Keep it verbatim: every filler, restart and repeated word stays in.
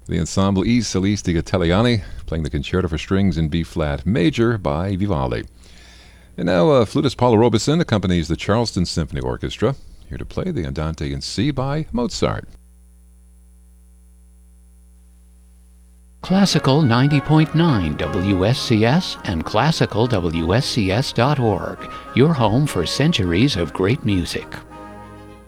The ensemble I Solisti Italiani, playing the Concerto for Strings in B-flat major by Vivaldi. And now uh, flutist Paula Robeson accompanies the Charleston Symphony Orchestra, here to play the Andante in C by Mozart. Classical ninety point nine W S C S and classical W S C S dot org, your home for centuries of great music.